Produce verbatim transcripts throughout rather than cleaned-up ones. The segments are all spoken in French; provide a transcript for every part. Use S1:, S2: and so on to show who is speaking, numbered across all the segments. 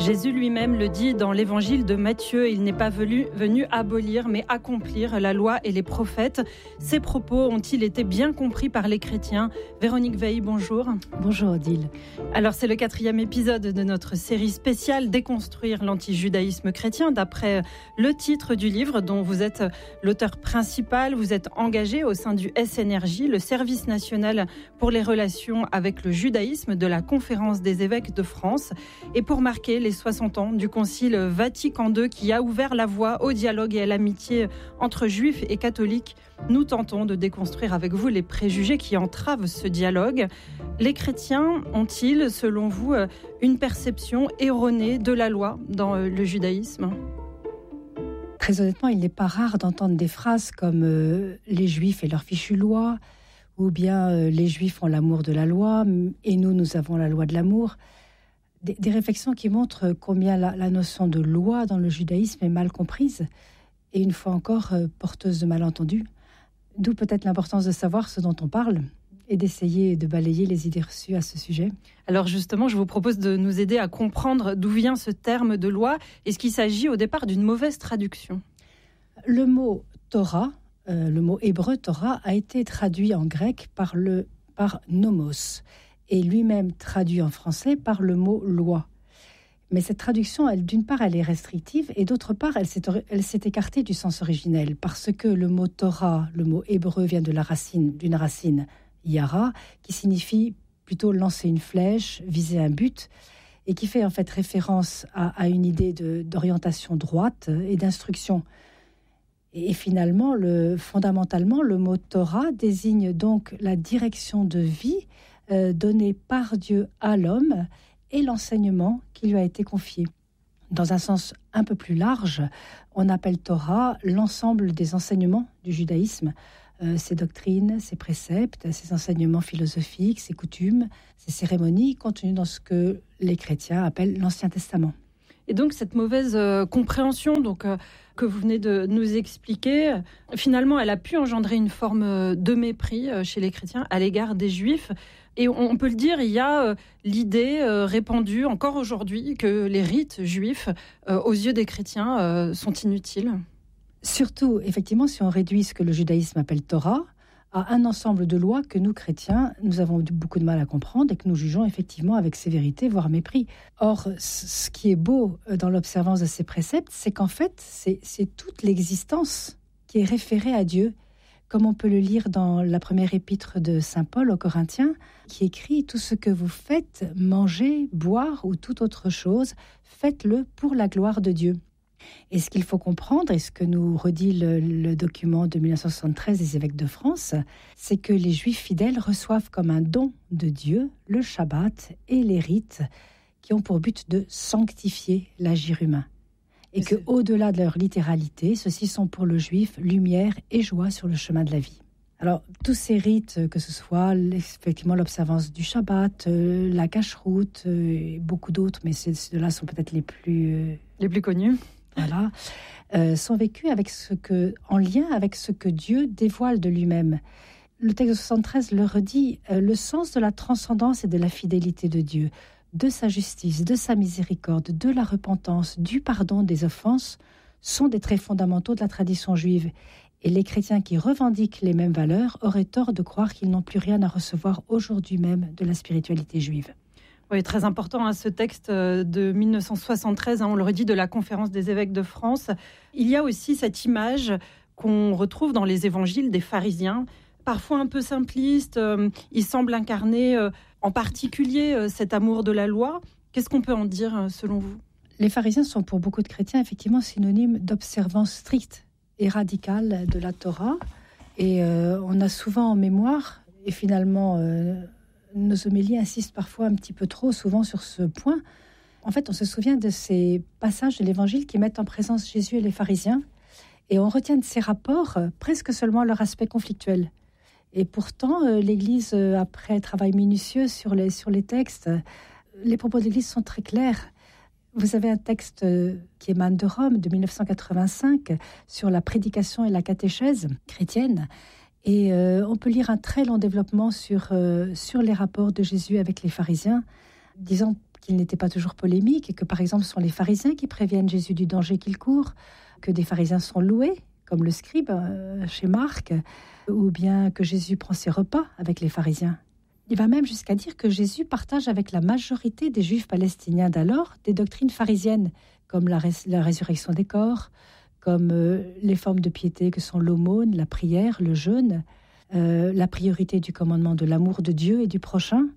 S1: Jésus lui-même le dit dans l'évangile de Matthieu, il n'est pas venu, venu abolir mais accomplir la loi et les prophètes. Ces propos ont-ils été bien compris par les chrétiens ? Véronique Veil, bonjour.
S2: Bonjour Odile.
S1: Alors c'est le quatrième épisode de notre série spéciale Déconstruire l'antijudaïsme chrétien, d'après le titre du livre dont vous êtes l'auteur principal. Vous êtes engagé au sein du S N R J, le service national pour les relations avec le judaïsme de la Conférence des évêques de France. Et pour marquer les soixante ans du Concile Vatican deux qui a ouvert la voie au dialogue et à l'amitié entre juifs et catholiques, nous tentons de déconstruire avec vous les préjugés qui entravent ce dialogue. Les chrétiens ont-ils, selon vous, une perception erronée de la loi dans le judaïsme ?
S2: Très honnêtement, il n'est pas rare d'entendre des phrases comme euh, « les juifs et leur fichue loi » ou bien euh, « les juifs ont l'amour de la loi et nous, nous avons la loi de l'amour ». Des, des réflexions qui montrent combien la, la notion de loi dans le judaïsme est mal comprise et une fois encore euh, porteuse de malentendus. D'où peut-être l'importance de savoir ce dont on parle et d'essayer de balayer les idées reçues à ce sujet.
S1: Alors justement, je vous propose de nous aider à comprendre d'où vient ce terme de loi. Est-ce qu'il s'agit au départ d'une mauvaise traduction ?
S2: Le mot Torah, euh, le mot hébreu Torah, a été traduit en grec par, le, par nomos et lui-même traduit en français par le mot loi. Mais cette traduction, elle, d'une part, elle est restrictive et d'autre part, elle s'est, elle s'est écartée du sens originel parce que le mot Torah, le mot hébreu, vient de la racine, d'une racine yara, qui signifie plutôt lancer une flèche, viser un but, et qui fait en fait référence à, à une idée de, d'orientation droite et d'instruction. Et, et finalement, le, fondamentalement, le mot Torah désigne donc la direction de vie euh, donnée par Dieu à l'homme et l'enseignement qui lui a été confié. Dans un sens un peu plus large, on appelle Torah l'ensemble des enseignements du judaïsme, euh, ses doctrines, ses préceptes, ses enseignements philosophiques, ses coutumes, ses cérémonies, contenues dans ce que les chrétiens appellent l'Ancien Testament.
S1: Et donc cette mauvaise euh, compréhension donc, euh, que vous venez de nous expliquer, euh, finalement elle a pu engendrer une forme euh, de mépris euh, chez les chrétiens à l'égard des juifs. Et on, on peut le dire, il y a euh, l'idée euh, répandue encore aujourd'hui que les rites juifs, euh, aux yeux des chrétiens, euh, sont inutiles.
S2: Surtout, effectivement, si on réduit ce que le judaïsme appelle Torah à un ensemble de lois que nous, chrétiens, nous avons beaucoup de mal à comprendre et que nous jugeons effectivement avec sévérité, voire mépris. Or, ce qui est beau dans l'observance de ces préceptes, c'est qu'en fait, c'est, c'est toute l'existence qui est référée à Dieu, comme on peut le lire dans la première épître de saint Paul aux Corinthiens, qui écrit « Tout ce que vous faites, manger, boire ou toute autre chose, faites-le pour la gloire de Dieu ». Et ce qu'il faut comprendre, et ce que nous redit le, le document de dix-neuf cent soixante-treize des évêques de France, c'est que les Juifs fidèles reçoivent comme un don de Dieu le Shabbat et les rites qui ont pour but de sanctifier l'agir humain. Et que, au-delà de leur littéralité, ceux-ci sont pour le Juif lumière et joie sur le chemin de la vie. Alors, tous ces rites, que ce soit effectivement l'observance du Shabbat, euh, la cacheroute, euh, et beaucoup d'autres, mais ces, ceux-là sont peut-être les plus... Euh,
S1: les plus connus.
S2: Voilà, euh, sont vécus avec ce que, en lien avec ce que Dieu dévoile de lui-même. Le texte de soixante-treize le redit, euh, le sens de la transcendance et de la fidélité de Dieu, de sa justice, de sa miséricorde, de la repentance, du pardon des offenses, sont des traits fondamentaux de la tradition juive. Et les chrétiens qui revendiquent les mêmes valeurs auraient tort de croire qu'ils n'ont plus rien à recevoir aujourd'hui même de la spiritualité juive.
S1: Oui, très important, hein, ce texte de dix-neuf cent soixante-treize, hein, on le redit, de la Conférence des évêques de France. Il y a aussi cette image qu'on retrouve dans les évangiles des pharisiens, parfois un peu simpliste. Euh, il semble incarner euh, en particulier euh, cet amour de la loi. Qu'est-ce qu'on peut en dire euh, selon vous ?
S2: Les pharisiens sont pour beaucoup de chrétiens effectivement synonymes d'observance stricte et radicale de la Torah. Et euh, on a souvent en mémoire, et finalement... Euh, nos homélies insistent parfois un petit peu trop souvent sur ce point. En fait, on se souvient de ces passages de l'Évangile qui mettent en présence Jésus et les pharisiens, et on retient de ces rapports euh, presque seulement leur aspect conflictuel. Et pourtant, euh, l'Église, euh, après travail minutieux sur les, sur les textes, euh, les propos de l'Église sont très clairs. Vous avez un texte euh, qui émane de Rome, de dix-neuf cent quatre-vingt-cinq, sur la prédication et la catéchèse chrétienne. Et euh, on peut lire un très long développement sur, euh, sur les rapports de Jésus avec les pharisiens, disant qu'il n'était pas toujours polémique et que, par exemple, ce sont les pharisiens qui préviennent Jésus du danger qu'il court, que des pharisiens sont loués, comme le scribe euh, chez Marc, ou bien que Jésus prend ses repas avec les pharisiens. Il va même jusqu'à dire que Jésus partage avec la majorité des Juifs palestiniens d'alors des doctrines pharisiennes, comme la, rés- la résurrection des corps, comme euh, les formes de piété que sont l'aumône, la prière, le jeûne, euh, la priorité du commandement de l'amour de Dieu et du prochain.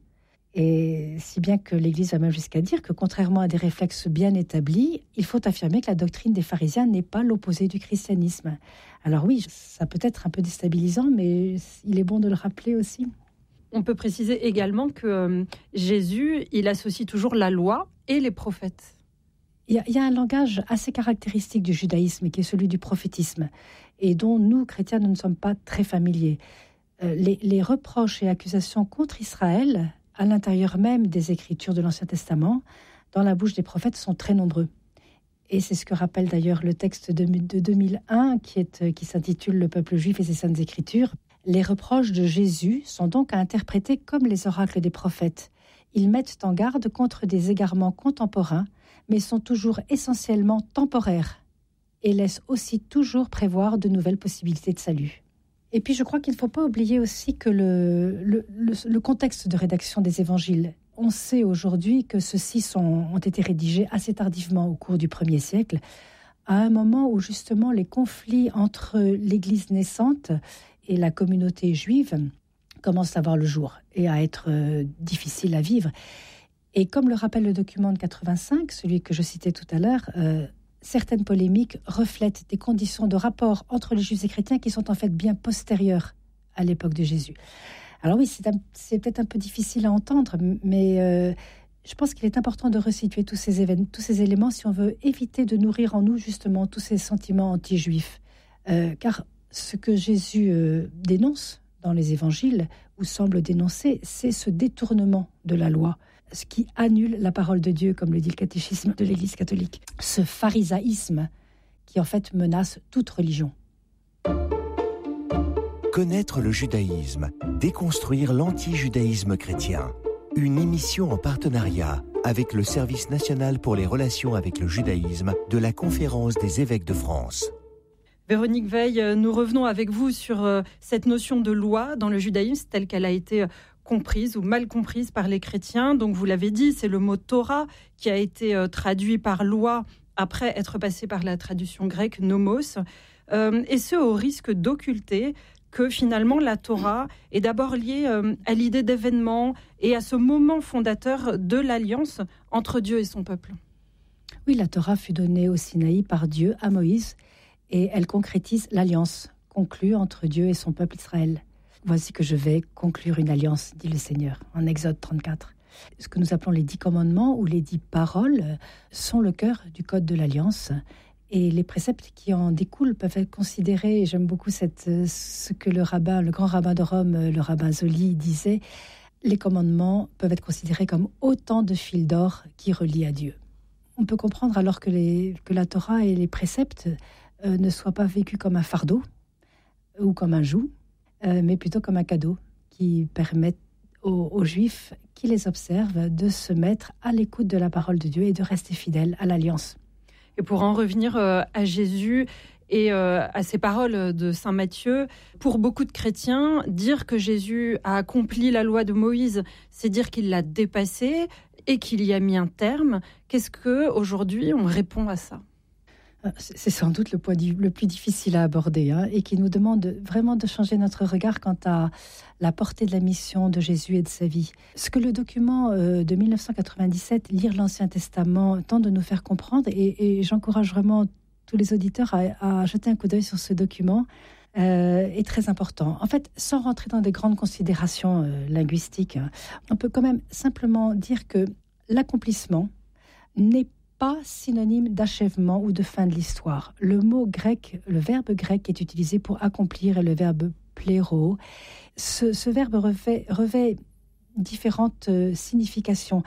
S2: Et si bien que l'Église va même jusqu'à dire que, contrairement à des réflexes bien établis, il faut affirmer que la doctrine des pharisiens n'est pas l'opposé du christianisme. Alors oui, ça peut être un peu déstabilisant, mais il est bon de le rappeler aussi.
S1: On peut préciser également que euh, Jésus, il associe toujours la loi et les prophètes.
S2: Il y, a, il y a un langage assez caractéristique du judaïsme, qui est celui du prophétisme, et dont nous, chrétiens, nous ne sommes pas très familiers. Euh, les, les reproches et accusations contre Israël, à l'intérieur même des Écritures de l'Ancien Testament, dans la bouche des prophètes, sont très nombreux. Et c'est ce que rappelle d'ailleurs le texte de, de deux mille un, qui, est, qui s'intitule « Le peuple juif et ses saintes Écritures ». Les reproches de Jésus sont donc à interpréter comme les oracles des prophètes. Ils mettent en garde contre des égarements contemporains, mais sont toujours essentiellement temporaires et laissent aussi toujours prévoir de nouvelles possibilités de salut. Et puis je crois qu'il ne faut pas oublier aussi que le, le, le, le contexte de rédaction des évangiles, on sait aujourd'hui que ceux-ci sont, ont été rédigés assez tardivement au cours du premier siècle, à un moment où justement les conflits entre l'Église naissante et la communauté juive commencent à voir le jour et à être euh, difficiles à vivre. Et comme le rappelle le document de quatre-vingt-cinq, celui que je citais tout à l'heure, euh, certaines polémiques reflètent des conditions de rapport entre les Juifs et chrétiens qui sont en fait bien postérieures à l'époque de Jésus. Alors oui, c'est, un, c'est peut-être un peu difficile à entendre, mais euh, je pense qu'il est important de resituer tous ces événements, tous ces éléments si on veut éviter de nourrir en nous justement tous ces sentiments anti-juifs. Euh, car ce que Jésus euh, dénonce dans les évangiles, ou semble dénoncer, c'est ce détournement de la loi, ce qui annule la parole de Dieu, comme le dit le catéchisme de l'Église catholique. Ce pharisaïsme qui en fait menace toute religion.
S3: Connaître le judaïsme, déconstruire l'anti-judaïsme chrétien. Une émission en partenariat avec le Service national pour les relations avec le judaïsme de la Conférence des évêques de France.
S1: Véronique Veil, nous revenons avec vous sur cette notion de loi dans le judaïsme telle qu'elle a été comprise ou mal comprise par les chrétiens. Donc vous l'avez dit, c'est le mot Torah qui a été traduit par loi après être passé par la traduction grecque nomos, euh, et ce au risque d'occulter que finalement la Torah est d'abord liée euh, à l'idée d'événement et à ce moment fondateur de l'alliance entre Dieu et son peuple.
S2: Oui, la Torah fut donnée au Sinaï par Dieu à Moïse et elle concrétise l'alliance conclue entre Dieu et son peuple Israël. Voici que je vais conclure une alliance, dit le Seigneur, en Exode trente-quatre. Ce que nous appelons les dix commandements ou les dix paroles sont le cœur du code de l'alliance. Et les préceptes qui en découlent peuvent être considérés, et j'aime beaucoup cette, ce que le rabbin, le grand rabbin de Rome, le rabbin Zoli, disait, les commandements peuvent être considérés comme autant de fils d'or qui relient à Dieu. On peut comprendre alors que, les, que la Torah et les préceptes euh, ne soient pas vécus comme un fardeau ou comme un joug, euh, mais plutôt comme un cadeau qui permet aux, aux Juifs qui les observent de se mettre à l'écoute de la parole de Dieu et de rester fidèles à l'alliance.
S1: Et pour en revenir euh, à Jésus et euh, à ces paroles de saint Matthieu, pour beaucoup de chrétiens, dire que Jésus a accompli la loi de Moïse, c'est dire qu'il l'a dépassée et qu'il y a mis un terme. Qu'est-ce qu'aujourd'hui on répond à ça ?
S2: C'est sans doute le point le plus difficile à aborder, hein, et qui nous demande vraiment de changer notre regard quant à la portée de la mission de Jésus et de sa vie. Ce que le document euh, de dix-neuf cent quatre-vingt-dix-sept, Lire l'Ancien Testament, tente de nous faire comprendre, et, et j'encourage vraiment tous les auditeurs à, à jeter un coup d'œil sur ce document, euh, est très important. En fait, sans rentrer dans des grandes considérations euh, linguistiques, hein, on peut quand même simplement dire que l'accomplissement n'est pas pas synonyme d'achèvement ou de fin de l'histoire. Le mot grec, le verbe grec qui est utilisé pour accomplir est le verbe pléro. Ce, ce verbe revêt, revêt différentes euh, significations.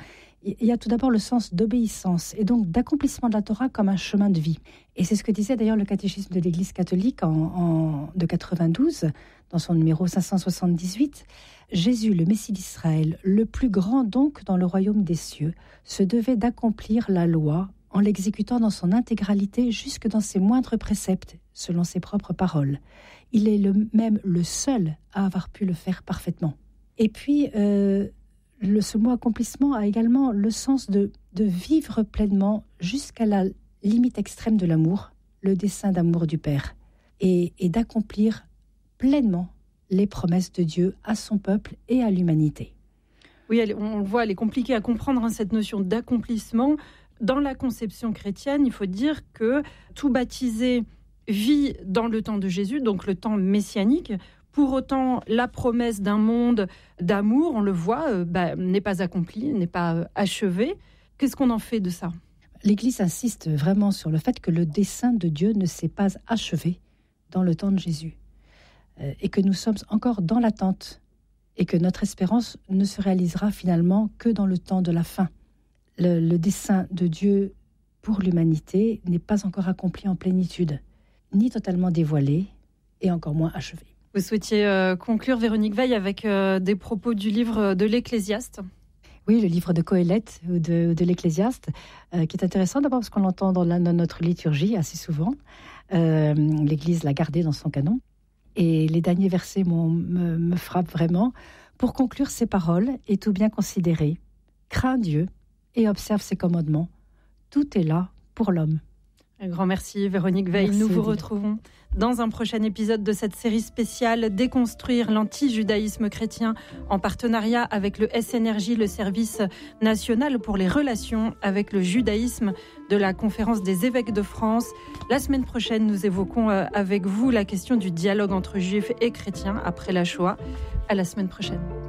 S2: Il y a tout d'abord le sens d'obéissance et donc d'accomplissement de la Torah comme un chemin de vie. Et c'est ce que disait d'ailleurs le catéchisme de l'Église catholique en, en, de quatre-vingt-douze, dans son numéro cinq cent soixante-dix-huit. Jésus, le Messie d'Israël, le plus grand donc dans le royaume des cieux, se devait d'accomplir la loi en l'exécutant dans son intégralité jusque dans ses moindres préceptes, selon ses propres paroles. Il est le, même le seul à avoir pu le faire parfaitement. Et puis, euh, le, ce mot accomplissement a également le sens de, de vivre pleinement jusqu'à la limite extrême de l'amour, le dessein d'amour du Père, et, et d'accomplir pleinement les promesses de Dieu à son peuple et à l'humanité.
S1: Oui, elle, on le voit, elle est compliquée à comprendre, hein, cette notion d'accomplissement. Dans la conception chrétienne, il faut dire que tout baptisé vit dans le temps de Jésus, donc le temps messianique. Pour autant, la promesse d'un monde d'amour, on le voit, euh, bah, n'est pas accomplie, n'est pas euh, achevée. Qu'est-ce qu'on en fait de ça ?
S2: L'Église insiste vraiment sur le fait que le dessein de Dieu ne s'est pas achevé dans le temps de Jésus, euh, et que nous sommes encore dans l'attente, et que notre espérance ne se réalisera finalement que dans le temps de la fin. Le, le dessein de Dieu pour l'humanité n'est pas encore accompli en plénitude, ni totalement dévoilé, et encore moins achevé.
S1: Vous souhaitiez euh, conclure, Véronique Veil, avec euh, des propos du livre de l'Ecclésiaste ?
S2: Oui, le livre de Qoéleth ou de, de l'Ecclésiaste, euh, qui est intéressant d'abord parce qu'on l'entend dans, la, dans notre liturgie assez souvent. Euh, L'Église l'a gardé dans son canon. Et les derniers versets me, me frappent vraiment. Pour conclure ces paroles et tout bien considérer, crains Dieu et observe ses commandements. Tout est là pour l'homme.
S1: Un grand merci, Véronique Veil.
S2: Merci,
S1: Nous vous
S2: Odile.
S1: retrouvons dans un prochain épisode de cette série spéciale Déconstruire l'anti-judaïsme chrétien, en partenariat avec le S N R J, le service national pour les relations avec le judaïsme de la Conférence des évêques de France. La semaine prochaine, nous évoquons avec vous la question du dialogue entre juifs et chrétiens après la Shoah. À la semaine prochaine.